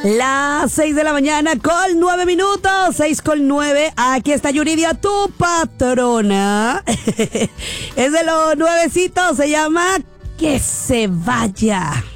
Las 6 de la mañana con 9 minutos, 6 con 9. Aquí está Yuridia, tu patrona. Es de los nuevecitos, se llama Que se vaya.